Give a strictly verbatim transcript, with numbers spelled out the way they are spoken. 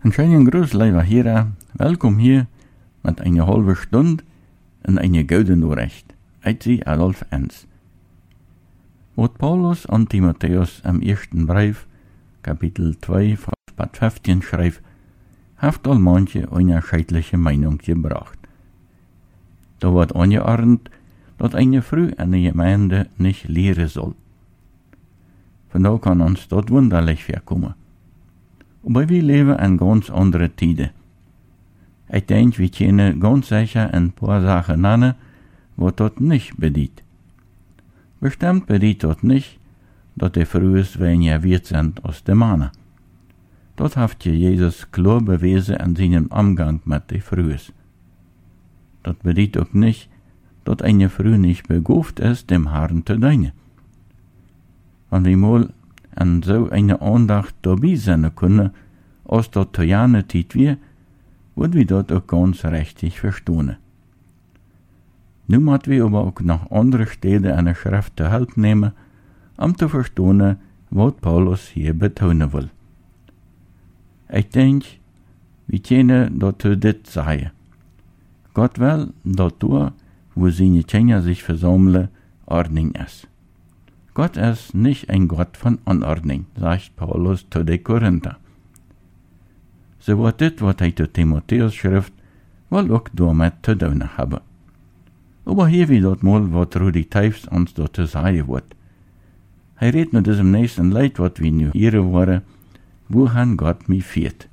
Een schönen Gruß, lieber Hera. Welkom hier met een halve stund en een gouden Nachricht. Ik zie Adolf Enz. Wat Paulus an Timotheus im ersten Brief, Kapitel zwei, Vers fünfzehn schreibt, heeft al manche unerscheidliche Meinung gebracht. Da wird angeordnet, dat eine Frau in der Gemeinde nicht lehren soll. Von da kann uns dort wunderlich vorkommen. Aber wir leben in ganz andere Tiden. Ich denke, wir können ganz sicher ein paar Sachen nennen, wo dort nicht bedient. Bestimmt bedient dort nicht, dass die Frühe weniger wert sind als die Männer. Dort hat Jesus klar bewiesen in seinem Umgang mit den Frühen. Dort bedient auch nicht, dass eine Frau nicht begabt ist, dem Herrn zu dienen. Wenn wir mal an so eine Andacht dabei sein können, als dort zu jene Zeit wir, wird wir dort auch ganz richtig verstehen. Nun müssen wir aber auch nach anderen Stellen in der Schrift zur Hilfe nehmen, um zu verstehen, was Paulus hier betonen will. Ich denke, wir können dazu das sagen. Gott will, dass dort, wo seine Kinder sich versammeln, Ordnung ist. Gott ist nicht ein Gott von Unordnung, sagt Paulus zu den Korinther. So wird das, was er zu Timotheus schreibt, wohl auch damit zu tun haben. Aber hier wie dort mal, was Rudi Teifs uns dort zu sagen wird. Er redet mit diesem nächsten Leid, was wir nu hier waren, wohin Gott mich führt.